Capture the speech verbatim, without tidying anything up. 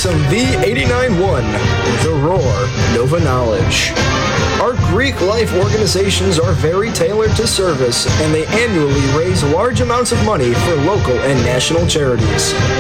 some V eighty-nine one, The Roar Nova Knowledge. Our Greek life organizations are very tailored to service, and they annually raise large amounts of money for local and national charities.